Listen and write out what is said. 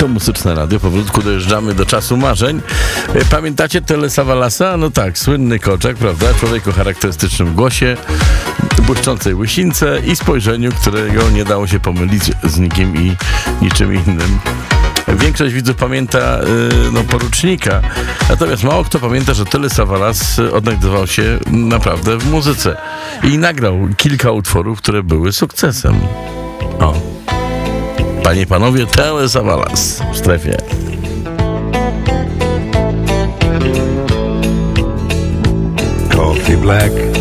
To Muzyczne Radio. Powolutku dojeżdżamy do czasu marzeń. Pamiętacie Tele Sawalasa? No tak, słynny koczek, prawda? Człowiek o charakterystycznym głosie, błyszczącej łysince i spojrzeniu, którego nie dało się pomylić z nikim i niczym innym. Większość widzów pamięta Porucznika, natomiast mało kto pamięta, że Tele Savalas odnajdował się naprawdę w muzyce i nagrał kilka utworów, które były sukcesem. O, panie i panowie, Tele Savalas w strefie. Coffee black,